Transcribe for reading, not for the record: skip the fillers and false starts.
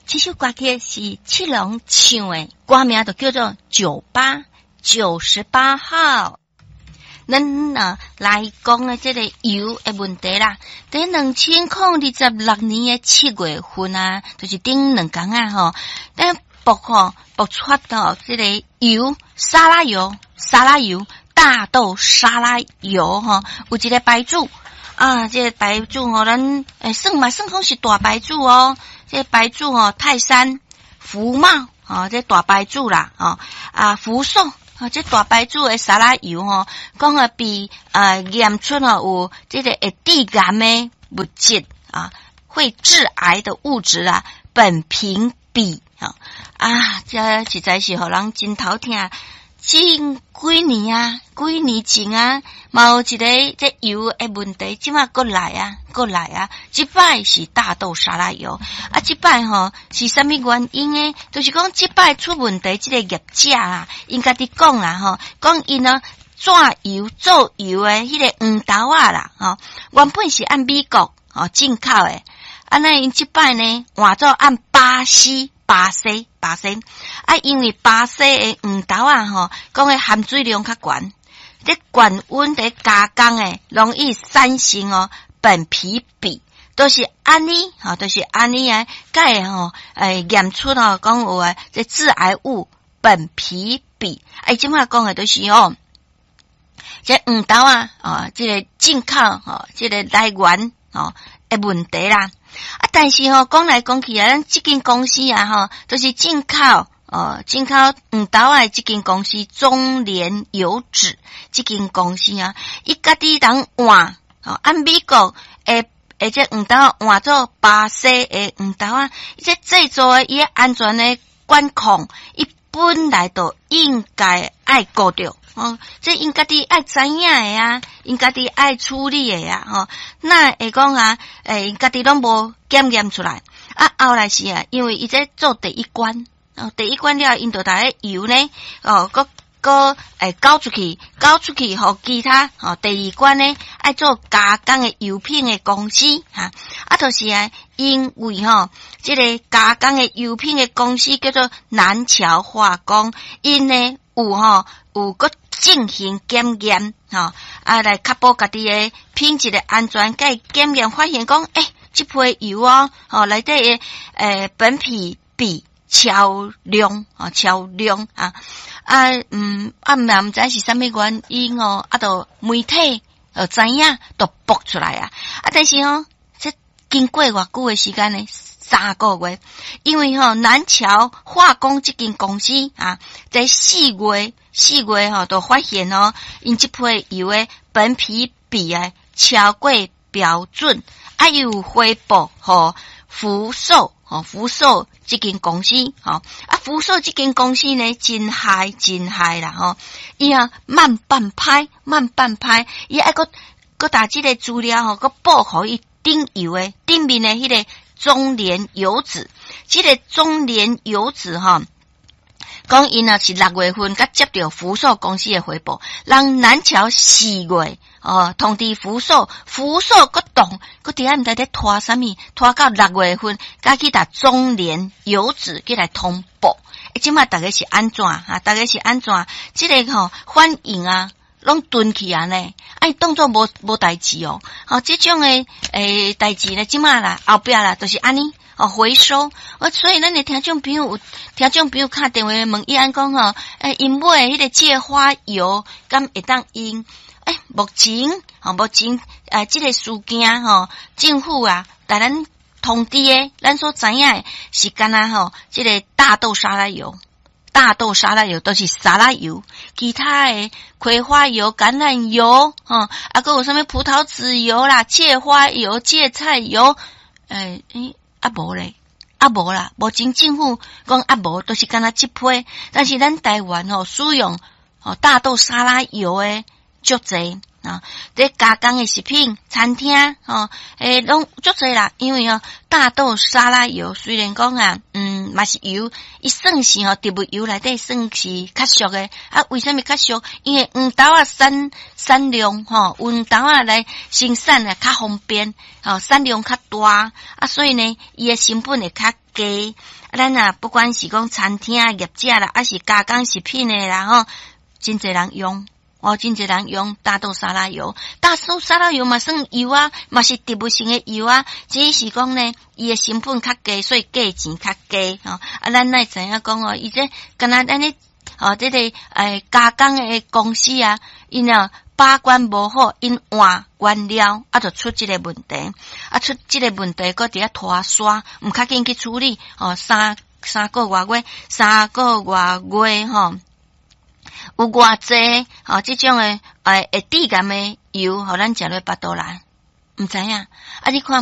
这首歌曲是七龙唱的，歌名就叫做98号。咱来讲这个油的问题啦。在2026年的7月份啊，就是顶2天啊咱爆出这个油沙拉油大豆沙拉油有一个牌子啊，这个牌子咱算讲是大牌子这个牌子泰山福茂这大牌子啦福寿这大牌子的沙拉油讲比验出有这个会致癌的物质会致癌的物质苯平比这实在是互人真头痛。近几年前嘛有一个这油的问题，即马过来啊，这摆是大豆沙拉油这摆是什么原因呢？就是讲这摆出问题，这个业者因家己讲啦讲因转油做油的迄个黄豆啦原本是按美国进口的，那因这摆呢换做按巴西因为巴西的黄豆讲的含水量较悬，在高温在加工的容易产生苯皮比，都是安尼该验出讲有这致癌物苯皮比。即马讲的都是这黄豆这个进口这个来源的问题啦。但是讲来讲去咱这间公司都是进口黄豆的这间公司中联油脂这间公司伊家己人换按美国这黄豆换做巴西的黄豆伊这制作的伊安全的管控，伊本来就应该爱顾着这因家己爱知影的因家己爱处理的那会讲因家己拢无检验出来后来是因为伊这做第一关了，因就把迄油呢交出去互其他第二关呢爱做加工的油品的公司就是因为这个加工的油品的公司叫做南桥化工，因呢有个进行检验来确保家己的品质的安全，该检验发现讲这批油内底的苯皮比超量毋知是啥物原因就媒体知影都爆出来但是这经过偌久的时间呢，3个月，因为南桥化工这间公司在4月都发现因这批油的苯皮比超过标准有回报福寿这间公司福寿这间公司呢真害啦伊慢半拍，伊还佫打这个资料佫报互伊顶油的顶面的迄个中联油脂，这个中联油脂讲因是6月份才接到福寿公司的回报，让南桥4月通知福寿佫动佫伫毋知咧拖啥物，拖到6月份才去打中联油脂去来通报。即马大家是安怎这个反应拢蹲去呢当作无代志这种的代志呢即马啦后壁啦都是安尼回收所以咱的听众朋友打电话问伊安讲因买迄个芥花油敢会当用目前这个事件政府带咱通知的咱所知影的是干这个大豆沙拉油都是沙拉油，其他的葵花油、橄榄油还有什么葡萄籽油啦、芥花油、芥菜油无啦，目前政府讲无，都是干这批，但是咱台湾使用大豆沙拉油的足侪在加工的食品餐厅拢足侪啦，因为大豆沙拉油虽然讲嘛是油，伊算是植物油内底算是较俗的为什么较俗？因为黄豆产量黄豆来生产较方便产量较大所以呢伊的成本会较低。咱啊，不管是讲餐厅啊、业者啦，还是加工食品的啦吼，真侪人用。真侪人用大豆沙拉油，大豆沙拉油嘛算油啊，嘛是植物性的油啊，只是讲呢，伊的成本较低，所以价钱较低啊。咱来知影讲伊这敢若咱咧这个加工的公司啊，因把关无好，因换原料就出这个问题，出这个问题，搁伫遐拖刷，毋较紧去处理三个月吼。有偌济这种的会致癌的油，互咱食落巴肚内，毋知影你看。